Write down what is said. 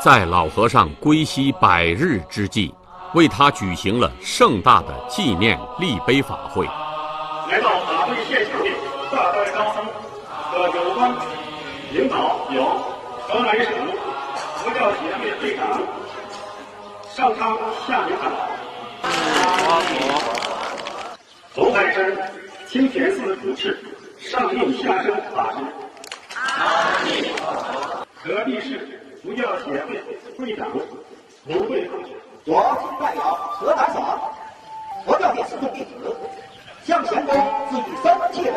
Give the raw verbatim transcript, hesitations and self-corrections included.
在老和尚归西百日之际，为他举行了盛大的纪念立碑法会。 来到法会现场的大代高僧和有关领导有河南省佛教协会会长上苍下明堂，红海山清田寺主持上应下生法师，河地市佛教协会会长卢慧凤， 我代表河南省佛教界四众弟子，向贤公致以深切的